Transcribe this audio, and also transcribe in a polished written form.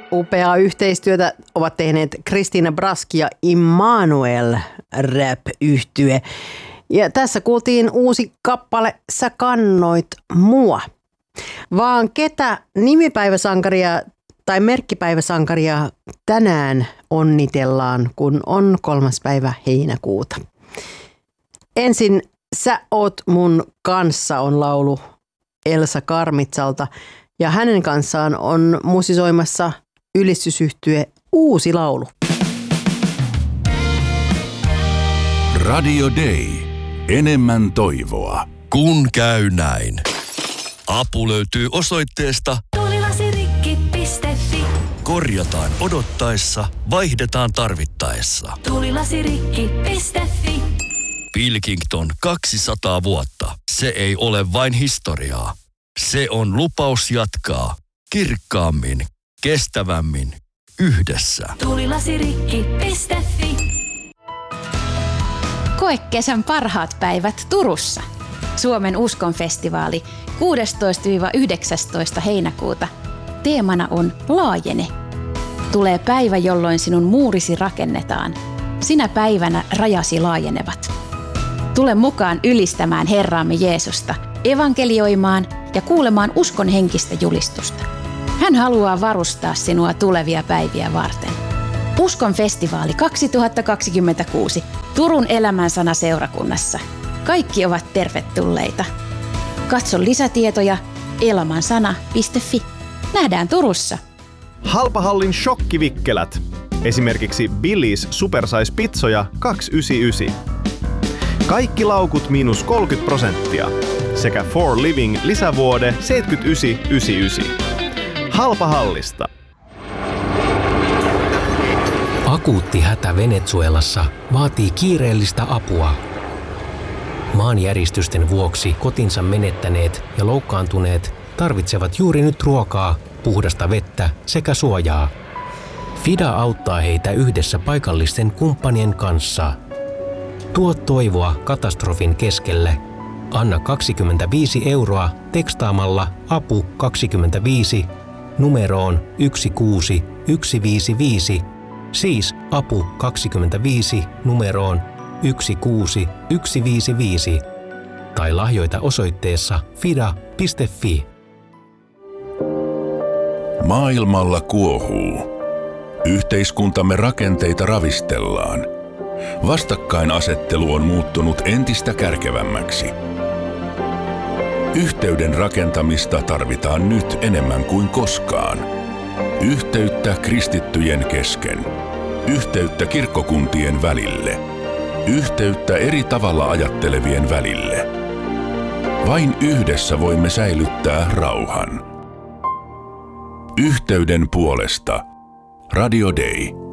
upeaa yhteistyötä ovat tehneet Christina Brask ja Immanuel rap-yhtye. Ja tässä kuultiin uusi kappale Sä kannoit mua. Vaan ketä nimipäiväsankaria tai merkkipäiväsankaria tänään onnitellaan, kun on 3. päivä heinäkuuta. Ensin Sä oot mun kanssa on laulu Elsa Karmitsalta ja hänen kanssaan on musisoimassa ylistysyhtye Uusi laulu. Radio Day. Enemmän toivoa. Kun käy näin. Apu löytyy osoitteesta tulilasirikki.fi. Korjataan odottaessa, vaihdetaan tarvittaessa. Tulilasirikki.fi. Pilkington 200 vuotta. Se ei ole vain historiaa. Se on lupaus jatkaa kirkkaammin, kestävämmin, yhdessä. Tulilasirikki.fi. Koe kesän parhaat päivät Turussa. Suomen uskonfestivaali 16-19 heinäkuuta. Teemana on Laajene. Tulee päivä, jolloin sinun muurisi rakennetaan. Sinä päivänä rajasi laajenevat. Tule mukaan ylistämään Herraamme Jeesusta, evankelioimaan ja kuulemaan uskon henkistä julistusta. Hän haluaa varustaa sinua tulevia päiviä varten. Uskon festivaali 2026 Turun Elämänsana seurakunnassa. Kaikki ovat tervetulleita. Katso lisätietoja elamansana.fi. Nähdään Turussa. Halpahallin shokkivikkelät. Esimerkiksi Billy's Supersize Pizzoja 2,99. Kaikki laukut miinus 30% sekä For Living lisävuode 79,99. Halpahallista. Akuutti hätä Venezuelassa vaatii kiireellistä apua. Maanjäristysten vuoksi kotinsa menettäneet ja loukkaantuneet tarvitsevat juuri nyt ruokaa, puhdasta vettä sekä suojaa. FIDA auttaa heitä yhdessä paikallisten kumppanien kanssa. Tuo toivoa katastrofin keskelle. Anna 25 € tekstaamalla APU 25 numeroon 16155, siis APU 25 numeroon 16155 tai lahjoita osoitteessa fida.fi. Maailmalla kuohuu. Yhteiskuntamme rakenteita ravistellaan. Vastakkainasettelu on muuttunut entistä kärkevämmäksi. Yhteyden rakentamista tarvitaan nyt enemmän kuin koskaan. Yhteyttä kristittyjen kesken. Yhteyttä kirkkokuntien välille. Yhteyttä eri tavalla ajattelevien välille. Vain yhdessä voimme säilyttää rauhan. Yhteyden puolesta. Radio Day.